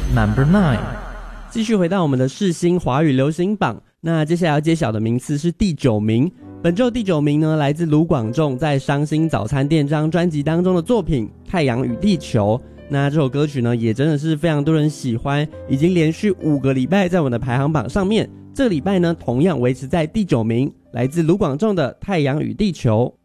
Number 9。 继续回到我们的世新华语流行榜，那接下来要揭晓的名次是第9名。本周第9名呢，来自卢广仲在《伤心早餐店》这张专辑当中的作品《太阳与地球》。那这首歌曲呢，也真的是非常多人喜欢，已经连续5个礼拜在我们的排行榜上面。这个礼拜呢，同样维持在第9名，来自卢广仲的《太阳与地球》。